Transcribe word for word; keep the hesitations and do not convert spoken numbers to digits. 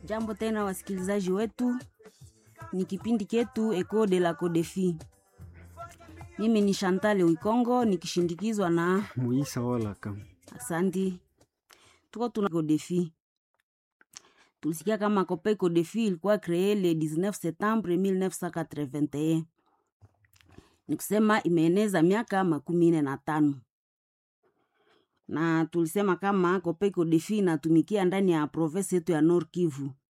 Jambo tena wasikilizaji wetu, ni kipindi ketu Eco de la Codefi. Mimi ni Chantal Wikongo nikishindikizwa na Muisa Walaka. Asante. Tuko tuna Codefi. Tulisikia kama Copa Codefi ilikuwa créée le dix-neuf septembre mille neuf cent quatre-vingt-un. Nikusema imeeneza miaka makumi nne na tano. Na tulisema kama Copa Codefi inatumikia ndani ya province yetu ya Nord Kivu.